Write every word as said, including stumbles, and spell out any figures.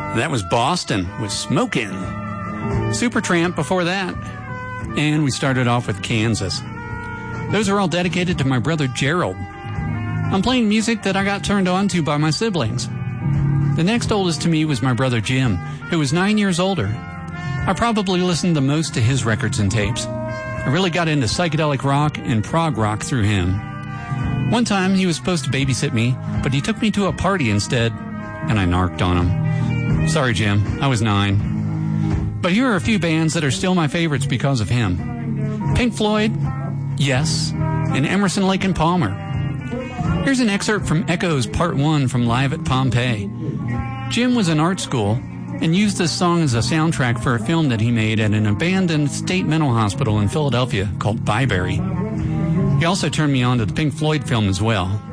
That was Boston with Smokin'. Supertramp before that. And we started off with Kansas. Those are all dedicated to my brother Gerald. I'm playing music that I got turned on to by my siblings. The next oldest to me was my brother Jim, who was nine years older. I probably listened the most to his records and tapes. I really got into psychedelic rock and prog rock through him. One time he was supposed to babysit me, but he took me to a party instead, and I narked on him. Sorry, Jim, I was nine. But here are a few bands that are still my favorites because of him. Pink Floyd, Yes, and Emerson, Lake and Palmer. Here's an excerpt from Echoes Part one from Live at Pompeii. Jim was in art school and used this song as a soundtrack for a film that he made at an abandoned state mental hospital in Philadelphia called Byberry. He also turned me on to the Pink Floyd film as well.